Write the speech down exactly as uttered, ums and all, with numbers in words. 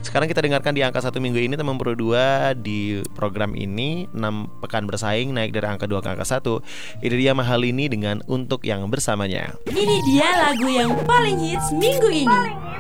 Sekarang kita dengarkan di angka satu minggu ini teman Pro dua di program ini enam pekan bersaing naik dari angka dua ke angka satu. Ini dia Mahalini dengan Untuk Yang Bersamanya. Ini dia lagu yang paling hits minggu ini.